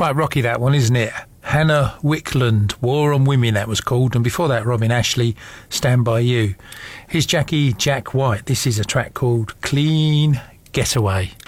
Quite rocky, that one, isn't it? Hannah Wickland, War on Women, that was called. And before that, Robin Ashley, Stand By You. Here's Jack White. This is a track called Clean Getaway.